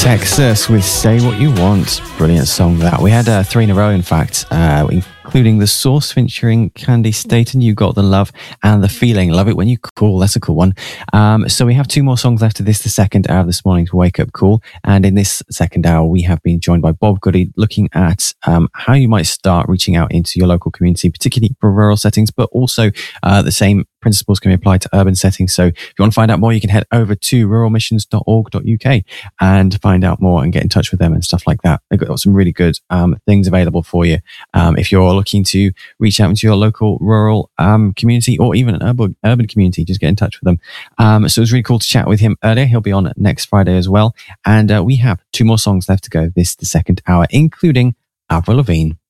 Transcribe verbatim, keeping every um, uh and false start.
Texas with Say What You Want. Brilliant song that. We had uh, three in a row, in fact, uh, including The Source featuring Candy Staten, You Got the Love, and The Feeling, Love It When You Call. That's a cool one. Um, so we have two more songs after this, the second hour of this morning's Wake Up Call. And in this second hour, we have been joined by Bob Goody, looking at um, how you might start reaching out into your local community, particularly for rural settings, but also uh, the same principles can be applied to urban settings. So if you want to find out more, you can head over to rural missions dot org dot U K and find out more and get in touch with them and stuff like that. They've got some really good um, things available for you. Um, if you're looking to reach out into your local rural um, community or even an urban, urban community, just get in touch with them. Um, so it was really cool to chat with him earlier. He'll be on next Friday as well. And uh, we have two more songs left to go this the second hour, including Avril Lavigne.